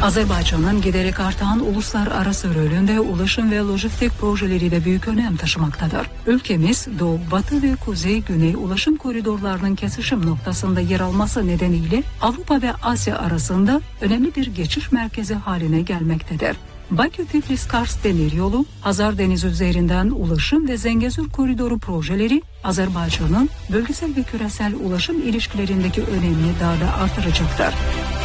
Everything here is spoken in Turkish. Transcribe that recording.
Azerbaycan'ın giderek artan uluslararası rolünde ulaşım ve lojistik projeleri de büyük önem taşımaktadır. Ülkemiz doğu, batı ve kuzey, güney ulaşım koridorlarının kesişim noktasında yer alması nedeniyle Avrupa ve Asya arasında önemli bir geçiş merkezi haline gelmektedir. Bakü-Tiflis-Kars demiryolu, Hazar Denizi üzerinden ulaşım ve Zengezur koridoru projeleri Azerbaycan'ın bölgesel ve küresel ulaşım ilişkilerindeki önemini daha da artıracaktır.